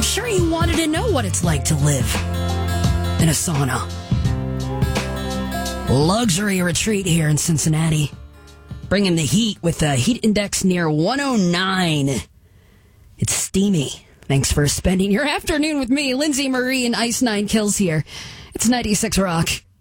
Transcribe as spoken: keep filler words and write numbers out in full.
I'm sure you wanted to know what it's like to live in a sauna. Luxury retreat here in Cincinnati. Bringing the heat with a heat index near one oh nine. It's steamy. Thanks for spending your afternoon with me, Lindsay Marie and Ice Nine Kills here. It's ninety-six Rock.